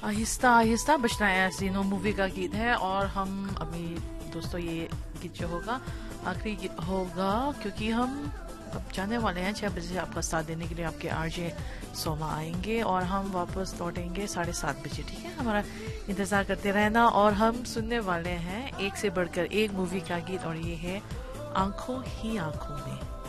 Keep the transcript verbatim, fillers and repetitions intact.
आहिस्ता आहिस्ता बचना है हसीनो मूवी का गीत है। और हम अभी दोस्तों ये गीत जो होगा आखिरी गीत होगा, क्योंकि हम अब जाने वाले हैं छह बजे आपका साथ देने के लिए। आपके आरजे सोमा आएंगे और हम वापस लौटेंगे साढ़े सात बजे। ठीक है, हमारा इंतज़ार करते रहना। और हम सुनने वाले हैं एक से बढ़कर एक मूवी का गीत, और ये है आंखों ही आंखों में।